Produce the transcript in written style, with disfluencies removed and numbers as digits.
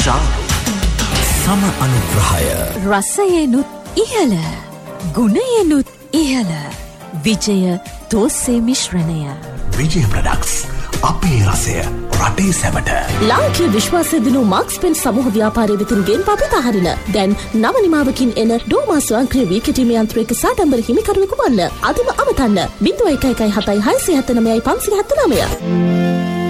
චාරු සම අනුග්‍රහය රසයෙනුත් ඉහළ ගුණයෙනුත් ඉහළ විජය තෝස්සේ මිශ්‍රණය විජය ප්‍රොඩක්ට්ස් අපේ රසය රටේ සැමට ලාංකීය විශ්වාසය දිනු මාක්ස් පෙන් සමූහ ව්‍යාපාරය වෙතින් ගෙන් පපත හරින දැන් නව නිමාවකින් එන ඩෝමා ස්වයංක්‍රීය වීකිටීමේ යන්ත්‍රයක සාඩම්බර හිමිකරුවෙකු වන්න අදම අවතන්න 0117 679 579